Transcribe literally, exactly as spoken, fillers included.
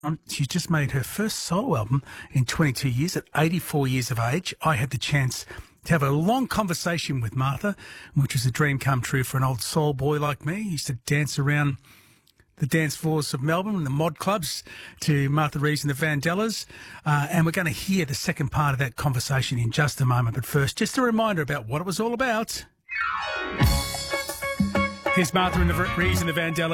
Um, She's just made her first solo album in twenty-two years at eighty-four years of age. I had the chance to have a long conversation with Martha, which was a dream come true for an old soul boy like me. He used to dance around the dance floors of Melbourne and the mod clubs to Martha Reeves and the Vandellas. Uh, and we're going to hear the second part of that conversation in just a moment. But first, just a reminder about what it was all about. Here's Martha and the Reeves and the Vandellas.